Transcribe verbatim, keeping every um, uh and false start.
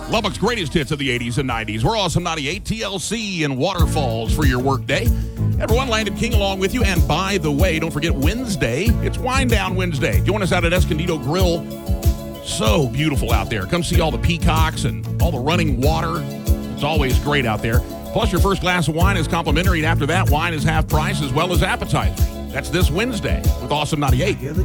Lubbock's greatest hits of the eighties and nineties. We're Awesome ninety-eight, T L C and Waterfalls for your workday. Everyone, Landon King along with you. And by the way, don't forget Wednesday. It's Wind Down Wednesday. Join us out at Escondido Grill. So beautiful out there. Come see all the peacocks and all the running water. It's always great out there. Plus, your first glass of wine is complimentary, and after that, wine is half price as well as appetizers. That's this Wednesday with Awesome ninety-eight.